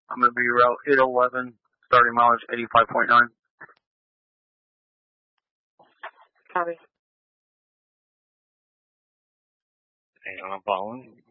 I'm going to be route 811, starting mileage 85.9. Copy. Hang on, I'm following.